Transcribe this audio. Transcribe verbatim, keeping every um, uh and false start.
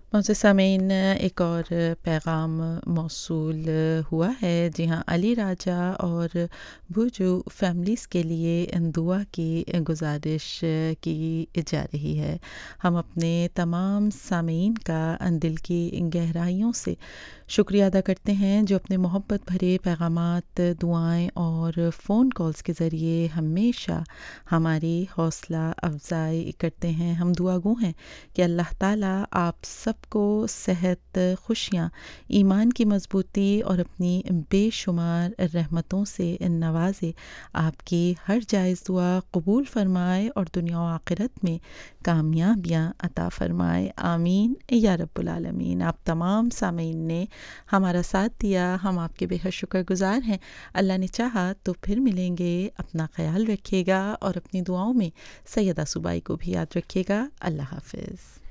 معزز سامعین، ایک اور پیغام موصول ہوا ہے۔ جی ہاں، علی راجہ اور بھوجو فیملیز کے لیے دعا کی گزارش کی جا رہی ہے۔ ہم اپنے تمام سامعین کا دل کی گہرائیوں سے شکریہ ادا کرتے ہیں جو اپنے محبت بھرے پیغامات، دعائیں اور فون کالز کے ذریعے ہمیشہ ہماری حوصلہ افزائی کرتے ہیں۔ ہم دعا گو ہیں کہ اللہ تعالیٰ آپ سب کو صحت، خوشیاں، ایمان کی مضبوطی اور اپنی بے شمار رحمتوں سے نوازے، آپ کی ہر جائز دعا قبول فرمائے اور دنیا و آخرت میں کامیابیاں عطا فرمائے، آمین یا رب العالمین۔ آپ تمام سامعین نے ہمارا ساتھ دیا، ہم آپ کے بے حد شکر گزار ہیں۔ اللہ نے چاہا تو پھر ملیں گے۔ اپنا خیال رکھیے گا اور اپنی دعاؤں میں سیدہ صوبائی کو بھی یاد رکھیے گا۔ اللہ حافظ۔